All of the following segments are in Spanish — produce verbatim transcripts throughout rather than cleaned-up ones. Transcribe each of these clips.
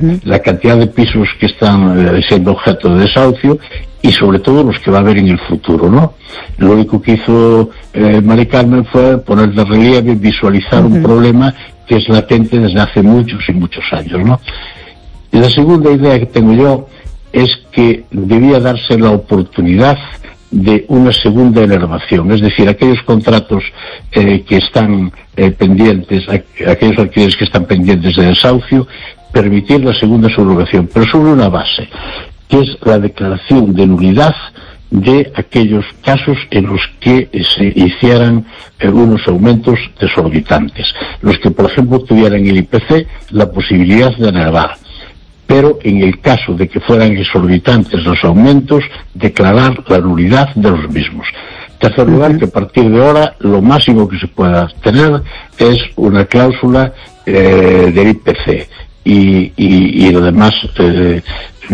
uh-huh. la cantidad de pisos que están eh, siendo objeto de desahucio y sobre todo los que va a haber en el futuro, ¿no? Lo único que hizo eh, Mari Carmen fue poner de relieve, visualizar uh-huh. un problema que es latente desde hace muchos y muchos años, ¿no? Y la segunda idea que tengo yo es que debía darse la oportunidad de una segunda enervación, es decir, aquellos contratos eh, que están eh, pendientes, aquellos alquileres que están pendientes de desahucio, permitir la segunda subrogación, pero sobre una base, que es la declaración de nulidad de aquellos casos en los que se hicieran eh, unos aumentos desorbitantes, los que por ejemplo tuvieran el I P C la posibilidad de enervar, pero en el caso de que fueran exorbitantes los aumentos, declarar la nulidad de los mismos. En tercer lugar, que a partir de ahora lo máximo que se pueda tener es una cláusula eh, del I P C y, y, y lo demás eh,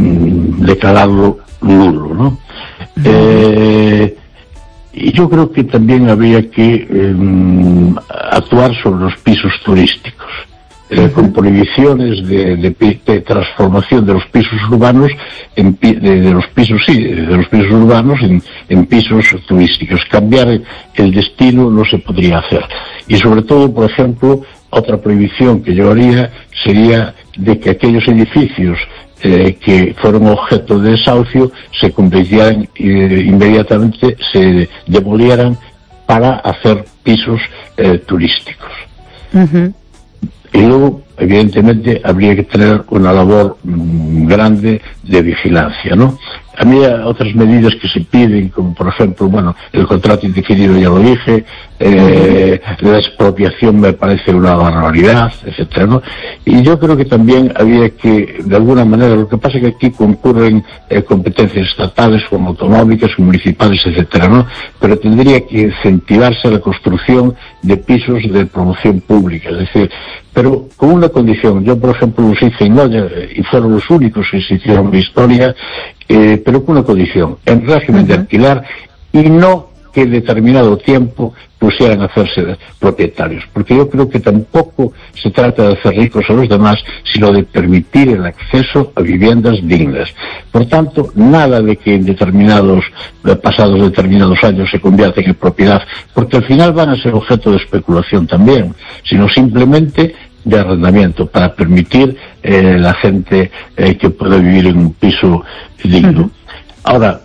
declararlo nulo, ¿no? Uh-huh. Eh, y yo creo que también habría que eh, actuar sobre los pisos turísticos. Eh, con prohibiciones de, de, de transformación de los pisos urbanos en de, de los pisos sí de los pisos urbanos en, en pisos turísticos. Cambiar el destino no se podría hacer, y sobre todo, por ejemplo, otra prohibición que yo haría sería de que aquellos edificios eh, que fueron objeto de desahucio se convirtieran eh, inmediatamente, se demolieran para hacer pisos eh, turísticos. Uh-huh. Y luego, evidentemente, habría que tener una labor mmm, grande de vigilancia, ¿no? A mí hay otras medidas que se piden, como por ejemplo, bueno, el contrato indefinido ya lo dije, eh, la expropiación me parece una barbaridad, etcétera, ¿no? Y yo creo que también había que, de alguna manera, lo que pasa es que aquí concurren eh, competencias estatales, como autonómicas, municipales, etcétera, ¿no? Pero tendría que incentivarse la construcción de pisos de promoción pública, es decir, pero con una condición. Yo, por ejemplo, los hice en Noya, y fueron los únicos que se hicieron en la historia, eh, pero con una condición, en régimen uh-huh. de alquilar, y no que determinado tiempo pusieran a hacerse propietarios, porque yo creo que tampoco se trata de hacer ricos a los demás, sino de permitir el acceso a viviendas dignas. Por tanto, nada de que en determinados, pasados determinados años se conviertan en propiedad, porque al final van a ser objeto de especulación también, sino simplemente de arrendamiento, para permitir eh, la gente eh, que pueda vivir en un piso digno. Uh-huh. Ahora,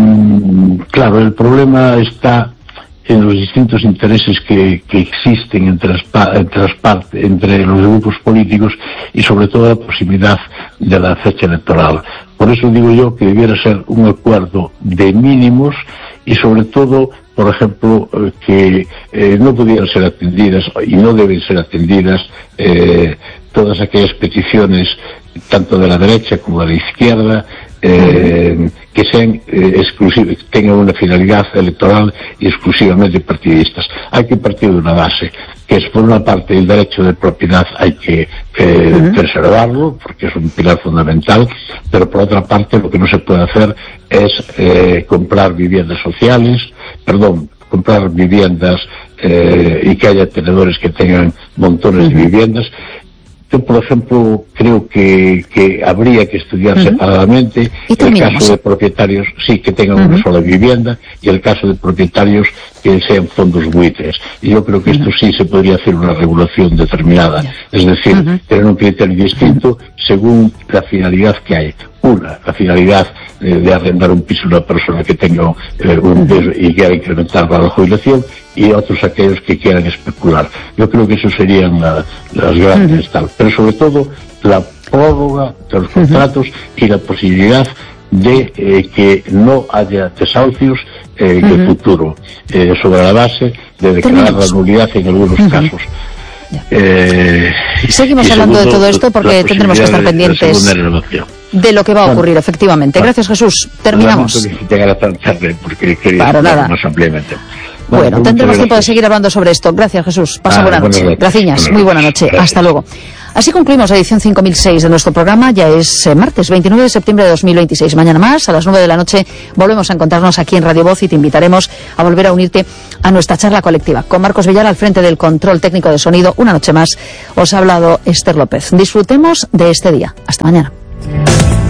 mmm, claro, el problema está en los distintos intereses que, que existen entre las, entre las partes, entre los grupos políticos, y sobre todo la posibilidad de la fecha electoral. Por eso digo yo que debiera ser un acuerdo de mínimos, y sobre todo, por ejemplo, eh, que eh, no pudieran ser atendidas y no deben ser atendidas eh, todas aquellas peticiones, tanto de la derecha como de la izquierda, eh, que sean eh, exclusivas, tengan una finalidad electoral y exclusivamente partidistas. Hay que partir de una base, que es, por una parte, el derecho de propiedad hay que eh, uh-huh. preservarlo, porque es un pilar fundamental, pero por otra parte lo que no se puede hacer es eh, comprar viviendas sociales, perdón, comprar viviendas eh, y que haya tenedores que tengan montones uh-huh. de viviendas. Yo, por ejemplo, creo que, que habría que estudiar uh-huh. separadamente el caso de propietarios, sí, que tengan uh-huh. una sola vivienda, y el caso de propietarios que sean fondos buitres. Y yo creo que uh-huh. esto sí se podría hacer una regulación determinada, es decir, uh-huh. tener un criterio distinto uh-huh. según la finalidad que hay. Una, la finalidad eh, de arrendar un piso a una persona que tenga eh, un peso y quiera incrementar para la jubilación, y otros aquellos que quieran especular. Yo creo que eso serían la, las grandes uh-huh. tal. Pero sobre todo la prórroga de los contratos uh-huh. y la posibilidad de eh, que no haya desahucios eh, en uh-huh. el futuro, eh, sobre la base de declarar la nulidad en algunos uh-huh. casos. Eh, Seguimos hablando segundo, de todo esto porque tendremos que estar pendientes de, de lo que va a ocurrir, bueno, efectivamente. Gracias, Jesús. Terminamos. Llegar a tan tarde porque quería Para nada. más ampliamente. Bueno, bueno tendremos tiempo de seguir hablando sobre esto. Gracias, Jesús. Pasa ah, buena noche. Gracias. Muy buena noche. Gracias. Hasta luego. Así concluimos la edición cinco mil seis de nuestro programa. Ya es eh, martes veintinueve de septiembre de dos mil veintiséis. Mañana más, a las nueve de la noche, volvemos a encontrarnos aquí en Radio Voz y te invitaremos a volver a unirte a nuestra charla colectiva. Con Marcos Villar al frente del control técnico de sonido, una noche más os ha hablado Esther López. Disfrutemos de este día. Hasta mañana.